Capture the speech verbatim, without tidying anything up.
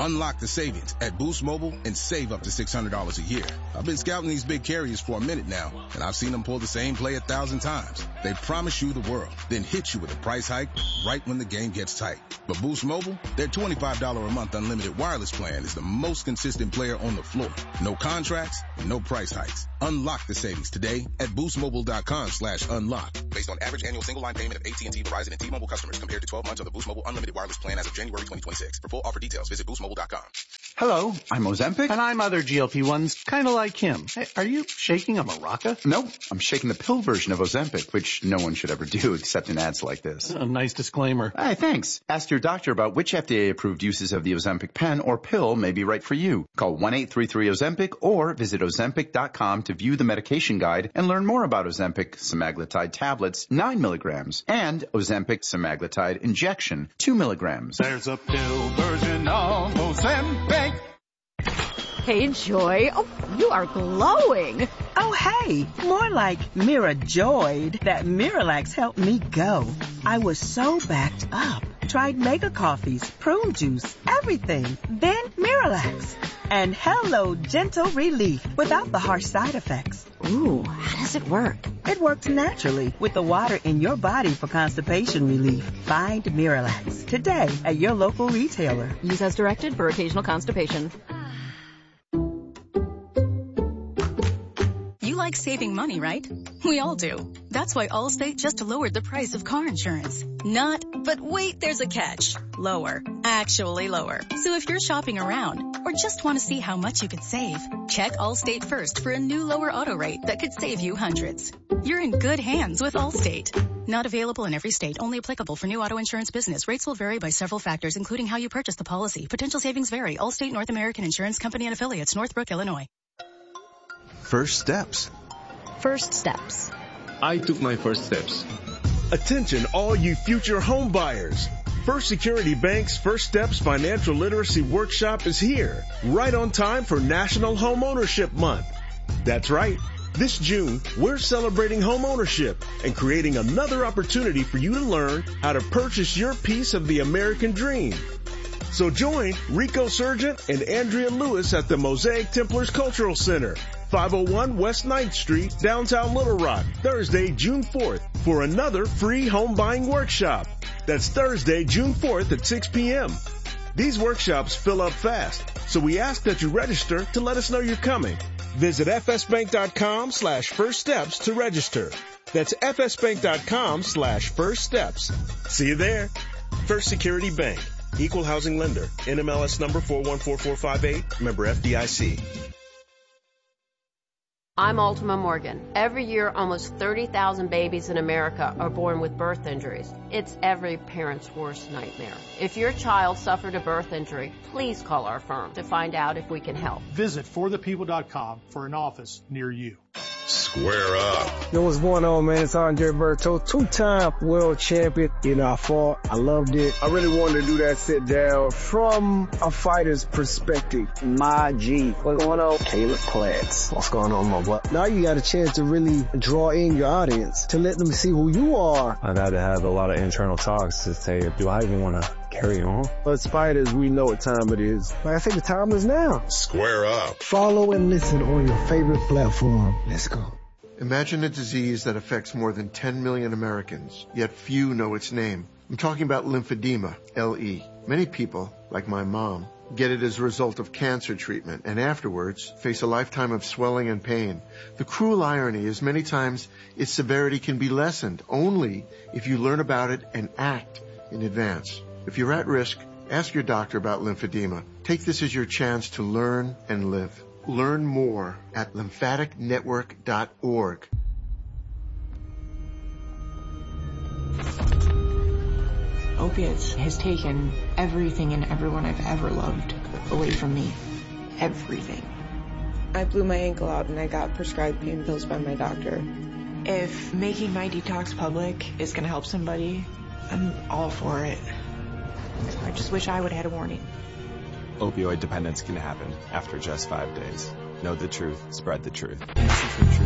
Unlock the savings at Boost Mobile and save up to six hundred dollars a year. I've been scouting these big carriers for a minute now, and I've seen them pull the same play a thousand times. They promise you the world, then hit you with a price hike right when the game gets tight. But Boost Mobile, their twenty-five dollars a month unlimited wireless plan is the most consistent player on the floor. No contracts, no price hikes. Unlock the savings today at boostmobile.com slash unlock. Based on average annual single line payment of A T and T, Verizon, and T-Mobile customers compared to twelve months of the Boost Mobile unlimited wireless plan as of January twenty twenty-six. For full offer details, visit boost mobile dot com. Hello, I'm Ozempic. And I'm other G L P ones, kind of like him. Hey, are you shaking a maraca? No, I'm shaking the pill version of Ozempic, which no one should ever do except in ads like this. A nice disclaimer. Hey, thanks. Ask your doctor about which F D A-approved uses of the Ozempic pen or pill may be right for you. Call one eight three three Ozempic or visit ozempic dot com to view the medication guide and learn more about Ozempic semaglutide tablets, nine milligrams, and Ozempic semaglutide injection, two milligrams. There's a pill version of Ozempic. Hey, Joy. Oh, you are glowing. Oh, hey. More like Mira joyed that Miralax helped me go. I was so backed up. Tried mega coffees, prune juice, everything. Then Miralax. And hello, gentle relief without the harsh side effects. Ooh, how does it work? It works naturally with the water in your body for constipation relief. Find Miralax today at your local retailer. Use as directed for occasional constipation. You like saving money, right? We all do. That's why Allstate just lowered the price of car insurance. Not, but wait, there's a catch. Lower. Actually lower. So if you're shopping around or just want to see how much you could save, check Allstate first for a new lower auto rate that could save you hundreds. You're in good hands with Allstate. Not available in every state. Only applicable for new auto insurance business. Rates will vary by several factors, including how you purchase the policy. Potential savings vary. Allstate North American Insurance Company and Affiliates, Northbrook, Illinois. First steps. First steps. I took my first steps. Attention all you future home buyers. First Security Bank's First Steps Financial Literacy Workshop is here, right on time for National Home Ownership Month. That's right. This June, we're celebrating home ownership and creating another opportunity for you to learn how to purchase your piece of the American dream. So join Rico Surgent and Andrea Lewis at the Mosaic Templars Cultural Center, five oh one West ninth Street, downtown Little Rock, Thursday, June fourth, for another free home buying workshop. That's Thursday, June fourth at six p.m. These workshops fill up fast, so we ask that you register to let us know you're coming. Visit fsbank.com slash first steps to register. That's fsbank.com slash first steps. See you there. First Security Bank. Equal housing lender. N M L S number four one four four five eight. Member F D I C. I'm Ultima Morgan. Every year, almost thirty thousand babies in America are born with birth injuries. It's every parent's worst nightmare. If your child suffered a birth injury, please call our firm to find out if we can help. Visit for the people dot com for an office near you. Square up. Yo, what's going on, man? It's Andre Berto, two-time world champion. You know, I fought. I loved it. I really wanted to do that sit down from a fighter's perspective. My G. What's going on? Caleb Platts. What's going on, my boy? Now you got a chance to really draw in your audience, to let them see who you are. I've had to have a lot of internal talks to say, do I even want to carry on? As fighters, we know what time it is. Like I think the time is now. Square up. Follow and listen on your favorite platform. Let's go. Imagine a disease that affects more than ten million Americans, yet few know its name. I'm talking about lymphedema, L E. Many people, like my mom, get it as a result of cancer treatment and afterwards face a lifetime of swelling and pain. The cruel irony is many times its severity can be lessened only if you learn about it and act in advance. If you're at risk, ask your doctor about lymphedema. Take this as your chance to learn and live. Learn more at lymphatic network dot org. Opiates has taken everything and everyone I've ever loved away from me. Everything. I blew my ankle out and I got prescribed pain pills by my doctor. If making my detox public is going to help somebody, I'm all for it. I just wish I would have had a warning. Opioid dependence can happen after just five days. Know the truth, spread the truth.